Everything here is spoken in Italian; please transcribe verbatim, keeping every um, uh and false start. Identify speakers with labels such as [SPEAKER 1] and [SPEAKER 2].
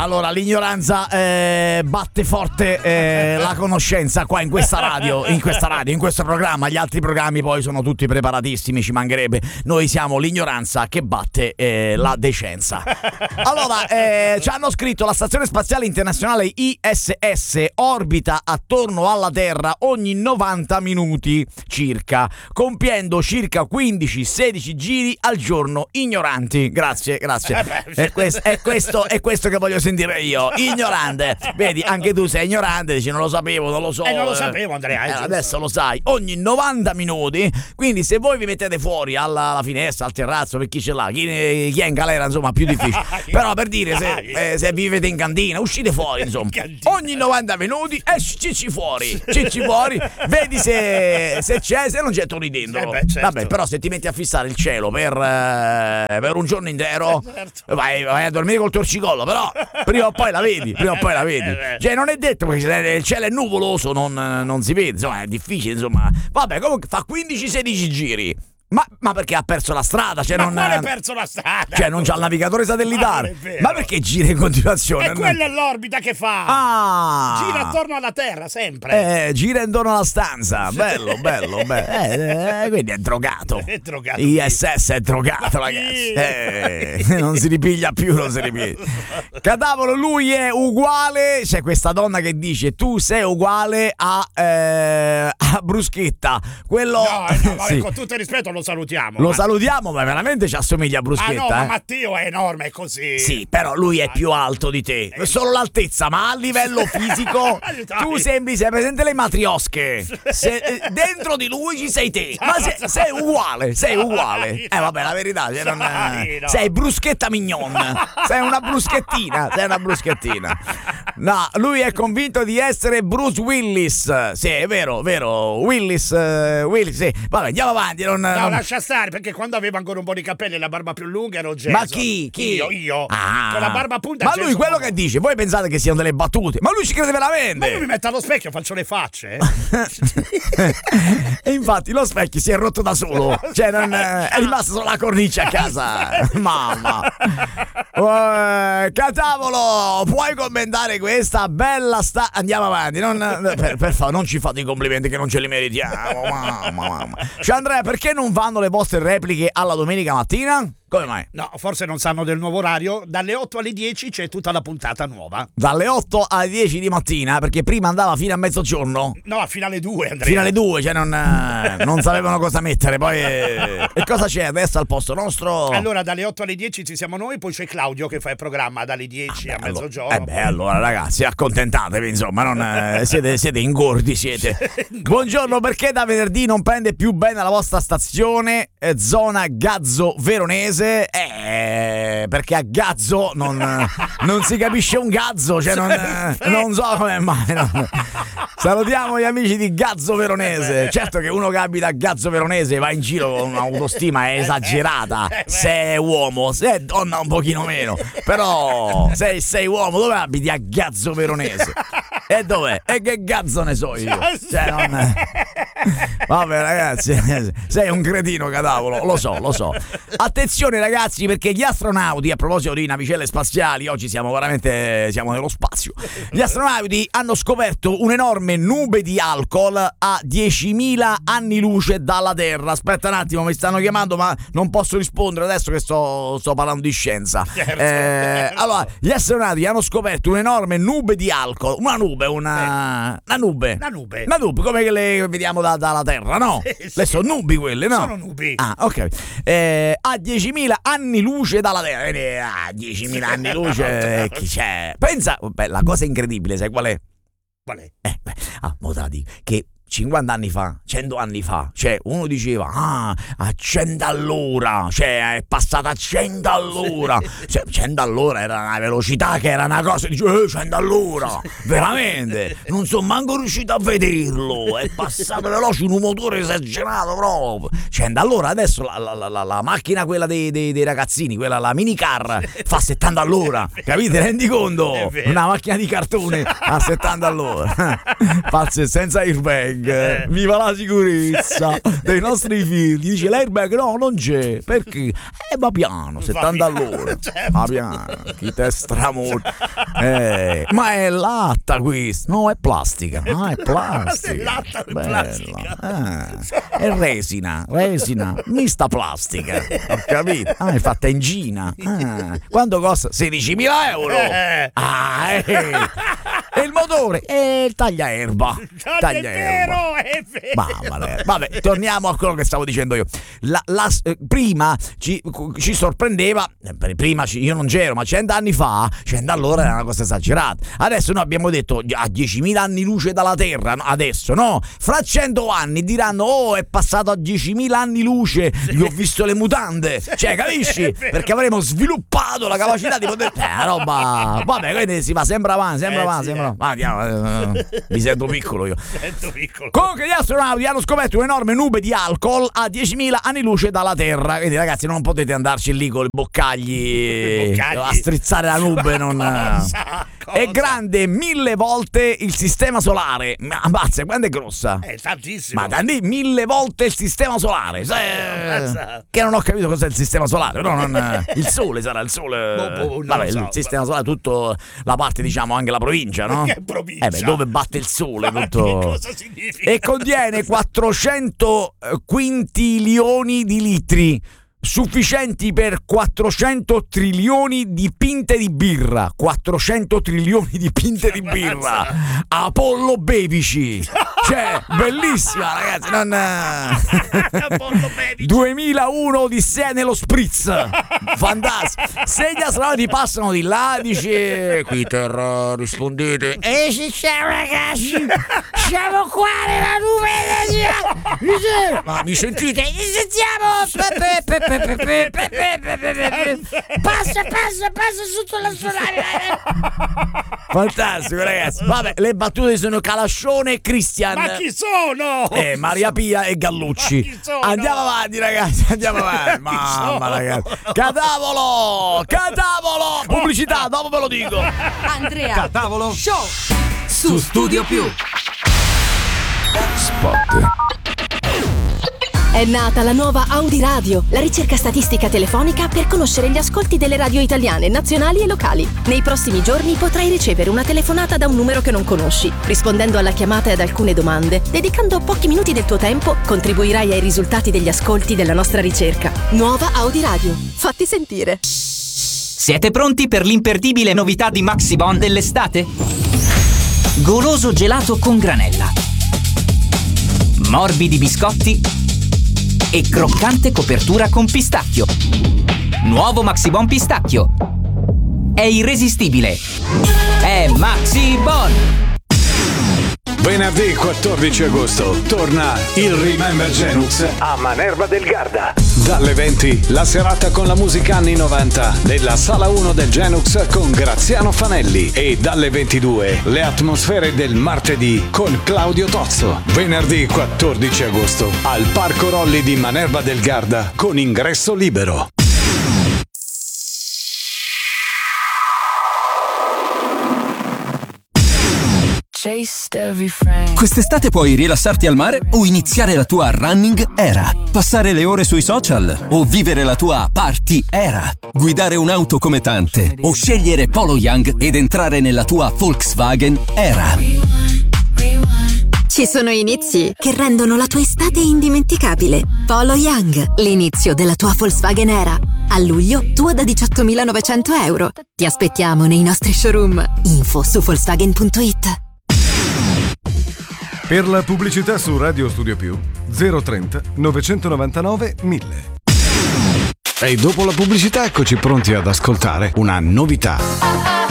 [SPEAKER 1] allora l'ignoranza eh, batte forte eh, la conoscenza qua in questa radio, in questa radio, in questo programma. Gli altri programmi poi sono tutti preparatissimi, ci mancherebbe. Noi siamo l'ignoranza che batte eh, la decenza. Allora, eh, ci hanno scritto: la Stazione Spaziale Internazionale I S S orbita attorno alla Terra ogni novanta minuti circa, compiendo circa quindici sedici giri al giorno. Ignoranti. Grazie, grazie. È questo, è questo, è questo che voglio sentire io. Ignorante. Vedi, anche tu sei ignorante, dici non lo sapevo, non lo so.
[SPEAKER 2] Eh, non lo sapevo, Andrea.
[SPEAKER 1] Eh, adesso lo sai. Ogni novanta minuti. Quindi se voi vi mettete fuori alla, alla finestra, al terrazzo, per chi ce l'ha, chi, chi è in galera, insomma, più difficile. Però per dire, se, eh, se vivete in cantina, uscite fuori, insomma. Ogni novanta minuti e cicci fuori. Cicci fuori. Vedi se, se c'è, se non c'è torni dentro.
[SPEAKER 2] Eh beh, certo.
[SPEAKER 1] Vabbè, però se ti metti a fissare il cielo per, eh, per un giorno intero,
[SPEAKER 2] eh, certo.
[SPEAKER 1] vai, vai a dormire col torcicollo, però prima o poi la vedi, prima o poi la vedi. Cioè non è detto che se il cielo è nuvoloso non, non si vede, insomma è difficile, insomma. Vabbè, comunque fa quindici sedici giri. Ma, ma perché ha perso la strada? Cioè,
[SPEAKER 2] ma
[SPEAKER 1] non
[SPEAKER 2] quale ha perso la strada?
[SPEAKER 1] Cioè non c'ha il navigatore satellitare. Ma, ma perché gira in continuazione?
[SPEAKER 2] E quella è l'orbita che fa.
[SPEAKER 1] Ah,
[SPEAKER 2] gira attorno alla Terra sempre.
[SPEAKER 1] Eh, gira intorno alla stanza. Bello, bello, bello. Eh, eh, quindi è drogato.
[SPEAKER 2] È drogato.
[SPEAKER 1] I S S è drogato, ragazzi. Eh, non si ripiglia più, non si ripiglia. Cadavolo, lui è uguale. C'è questa donna che dice: tu sei uguale a, eh, a Bruschetta. Quello.
[SPEAKER 2] No, no, vabbè,
[SPEAKER 1] sì.
[SPEAKER 2] Con tutto il rispetto lo salutiamo.
[SPEAKER 1] Lo
[SPEAKER 2] ma...
[SPEAKER 1] salutiamo, ma veramente ci assomiglia a Bruschetta.
[SPEAKER 2] Ah no,
[SPEAKER 1] eh?
[SPEAKER 2] ma Matteo è enorme, è così.
[SPEAKER 1] Sì, però lui è più alto di te. Solo l'altezza, ma a livello fisico tu sembri, sei presente le matriosche? Se, dentro di lui ci sei te. Ma sei, sei uguale, sei uguale. Eh vabbè, la verità, cioè, non, sei Bruschetta mignon. Sei una bruschettina, sei una bruschettina. No, lui è convinto di essere Bruce Willis. Sì, è vero, vero. Willis, uh, Willis, sì. Vabbè, andiamo avanti. Non,
[SPEAKER 2] no,
[SPEAKER 1] non...
[SPEAKER 2] lascia stare, perché quando aveva ancora un po' di capelli e la barba più lunga ero Jason.
[SPEAKER 1] Ma chi? Chi?
[SPEAKER 2] Io, io.
[SPEAKER 1] Ah.
[SPEAKER 2] Con la barba a punta.
[SPEAKER 1] Ma
[SPEAKER 2] Jason
[SPEAKER 1] lui quello
[SPEAKER 2] come...
[SPEAKER 1] che dice, voi pensate che siano delle battute, ma lui ci crede veramente.
[SPEAKER 2] Ma io mi metto allo specchio, faccio le facce.
[SPEAKER 1] E infatti lo specchio si è rotto da solo. Cioè non, è rimasta solo la cornice a casa. Mamma. Uh, Catavolo, puoi commentare questa bella sta... Andiamo avanti, non, per, per favore, non ci fate i complimenti che non ce li meritiamo. Mamma, mamma. Cioè Andrea, perché non vanno le vostre repliche alla domenica mattina? Come mai?
[SPEAKER 2] No, forse non sanno del nuovo orario. Dalle otto alle dieci c'è tutta la puntata nuova.
[SPEAKER 1] Dalle otto alle dieci di mattina, perché prima andava fino a mezzogiorno.
[SPEAKER 2] No, fino alle due, Andrea.
[SPEAKER 1] Fino alle due, cioè non, non sapevano cosa mettere. Poi eh, e cosa c'è adesso al posto nostro?
[SPEAKER 2] Allora dalle otto alle dieci ci siamo noi, poi c'è Claudio che fa il programma dalle dieci
[SPEAKER 1] ah,
[SPEAKER 2] a
[SPEAKER 1] beh,
[SPEAKER 2] mezzogiorno.
[SPEAKER 1] Eh beh, allora ragazzi, accontentatevi, insomma, non, eh, siete, siete ingordi, siete. Buongiorno, perché da venerdì non prende più bene la vostra stazione, eh, zona Gazzo Veronese? Eh, perché a Gazzo non, non si capisce un gazzo, cioè non, non so come mai. No. Salutiamo gli amici di Gazzo Veronese. Certo che uno che abita a Gazzo Veronese va in giro con un'autostima esagerata. Se è uomo, se è donna un pochino meno. Però se sei uomo, dove abiti a Gazzo Veronese? E dov'è? E che cazzo ne so io? Cioè non... Vabbè ragazzi, sei un cretino, Catavolo, lo so, lo so. Attenzione ragazzi, perché gli astronauti, a proposito di navicelle spaziali, oggi siamo veramente, siamo nello spazio. Gli astronauti hanno scoperto un'enorme nube di alcol a diecimila anni luce dalla Terra. Aspetta un attimo, mi stanno chiamando ma non posso rispondere adesso che sto, sto parlando di scienza. Eh, allora, gli astronauti hanno scoperto un'enorme nube di alcol, una nube Una, una nube
[SPEAKER 2] Una nube
[SPEAKER 1] Una nube come che le vediamo da, dalla Terra, no?
[SPEAKER 2] Sì,
[SPEAKER 1] Le sono nubi quelle, no?
[SPEAKER 2] Sono nubi.
[SPEAKER 1] Ah, ok. Eh, a diecimila anni luce dalla Terra. Vedi, ah, diecimila anni luce, eh, chi c'è? Pensa, beh, la cosa incredibile, sai qual è?
[SPEAKER 2] Qual è?
[SPEAKER 1] Eh, beh, ah, mo te la dico, che cinquanta anni fa, cento anni fa, cioè uno diceva ah, a cento all'ora, cioè è passata a cento all'ora, cioè cento all'ora era una velocità che era una cosa, dicevo eh, cento all'ora, veramente, non sono manco riuscito a vederlo, è passato veloce in un motore esagerato proprio, cento all'ora. Adesso la, la, la, la macchina quella dei, dei, dei ragazzini, quella la minicar fa settanta all'ora, capite? Rendi conto? Una macchina di cartone a settanta all'ora, senza airbag. l'airbag, viva la sicurezza dei nostri figli. Dice l'airbag no, non c'è, perché? Eh, va piano, settanta all'ora, va piano, chi te stramorta. Eh, ma è latta questa, no, è plastica, ah, è plastica,
[SPEAKER 2] è latta, è
[SPEAKER 1] bella.
[SPEAKER 2] plastica.
[SPEAKER 1] Ah, è resina, resina, mista plastica, ho capito? Ah, è fatta in Cina. Ah, quanto costa? sedicimila euro.
[SPEAKER 2] Eh.
[SPEAKER 1] Ah, eh. E il motore e il tagliaerba.
[SPEAKER 2] È vero, è vero.
[SPEAKER 1] Mamma mia. Vabbè, torniamo a quello che stavo dicendo io. La, la, eh, prima ci, ci sorprendeva, eh, prima ci, io non c'ero, ma cent'anni fa, cento all'ora era una cosa esagerata. Adesso noi abbiamo detto a diecimila anni luce dalla Terra, no? Adesso no, fra cento anni diranno oh è passato a diecimila anni luce, gli ho visto le mutande, cioè capisci? Perché avremo sviluppato la capacità di poter eh, la roba, vabbè, quindi si va sempre avanti, sempre
[SPEAKER 2] Eh,
[SPEAKER 1] avanti,
[SPEAKER 2] sì,
[SPEAKER 1] sempre
[SPEAKER 2] eh.
[SPEAKER 1] avanti. Ah, andiamo, eh, mi sento piccolo io.
[SPEAKER 2] Sento piccolo.
[SPEAKER 1] Comunque gli astronauti hanno scoperto un'enorme nube di alcol a diecimila anni luce dalla Terra. Quindi ragazzi non potete andarci lì con i boccagli,
[SPEAKER 2] boccagli.
[SPEAKER 1] a strizzare la nube. Non...
[SPEAKER 2] Cosa? Cosa?
[SPEAKER 1] È grande mille volte il sistema solare. Ma ammazza, quanto è grossa?
[SPEAKER 2] È tantissimo.
[SPEAKER 1] Ma tanti mille volte il sistema solare. Se-
[SPEAKER 2] ammazza.
[SPEAKER 1] Che non ho capito cos'è il sistema solare. Però non... il sole sarà il sole.
[SPEAKER 2] Boh, boh, non
[SPEAKER 1] Vabbè,
[SPEAKER 2] lo so.
[SPEAKER 1] il sistema solare, tutto la parte, diciamo, anche la provincia, no?
[SPEAKER 2] Che provincia?
[SPEAKER 1] Eh beh, dove batte il sole,
[SPEAKER 2] Ma
[SPEAKER 1] tutto.
[SPEAKER 2] che cosa significa?
[SPEAKER 1] E contiene quattrocento quintilioni di litri, sufficienti per quattrocento trilioni di pinte di birra. quattrocento trilioni di pinte di birra. Apollo Bevici. Cioè, bellissima, ragazzi. Non...
[SPEAKER 2] Apollo Bevici.
[SPEAKER 1] duemilauno Odissea nello spritz. Fantastico. Se gli astronauti passano di là, dice qui Terra, rispondete. E ci siamo, ragazzi. Siamo qua nella nube. Ma mi sentite? Ci sentiamo. Passa, passa, passa sotto la solare. Fantastico, ragazzi. Vabbè, le battute sono Calascione e Christian.
[SPEAKER 2] Ma chi sono?
[SPEAKER 1] Eh, Maria Pia e
[SPEAKER 2] Ma
[SPEAKER 1] Gallucci.
[SPEAKER 2] chi sono?
[SPEAKER 1] Andiamo avanti, ragazzi. Andiamo avanti. Mamma, ragazzi. Catavolo! Catavolo! Pubblicità, dopo ve lo dico.
[SPEAKER 3] Andrea
[SPEAKER 4] Catavolo
[SPEAKER 3] Show
[SPEAKER 4] su Studio Più.
[SPEAKER 1] Spot.
[SPEAKER 5] È nata la nuova Audi Radio, la ricerca statistica telefonica per conoscere gli ascolti delle radio italiane, nazionali e locali. Nei prossimi giorni potrai ricevere una telefonata da un numero che non conosci. Rispondendo alla chiamata e ad alcune domande, dedicando pochi minuti del tuo tempo, contribuirai ai risultati degli ascolti della nostra ricerca. Nuova Audi Radio. Fatti sentire.
[SPEAKER 6] Siete pronti per l'imperdibile novità di Maxibon dell'estate? Goloso gelato con granella, morbidi biscotti e croccante copertura con pistacchio. Nuovo Maxibon pistacchio. È irresistibile. È Maxibon.
[SPEAKER 7] Venerdì quattordici agosto torna il Remember Genux a Manerba del Garda. Dalle venti la serata con la musica anni novanta della Sala uno del Genux con Graziano Fanelli e dalle ventidue le atmosfere del martedì con Claudio Tozzo. Venerdì quattordici agosto al Parco Rolli di Manerba del Garda con ingresso libero.
[SPEAKER 4] Quest'estate puoi rilassarti al mare o iniziare la tua running era, passare le ore sui social o vivere la tua party era, guidare un'auto come tante o scegliere Polo Young ed entrare nella tua Volkswagen era.
[SPEAKER 5] Ci sono inizi che rendono la tua estate indimenticabile. Polo Young, l'inizio della tua Volkswagen Era. A luglio, tua da diciottomilanovecento euro. Ti aspettiamo nei nostri showroom. Info su Volkswagen punto it.
[SPEAKER 8] Per la pubblicità su Radio Studio Più zero trenta novecentonovantanove mille.
[SPEAKER 7] E dopo la pubblicità eccoci pronti ad ascoltare una novità.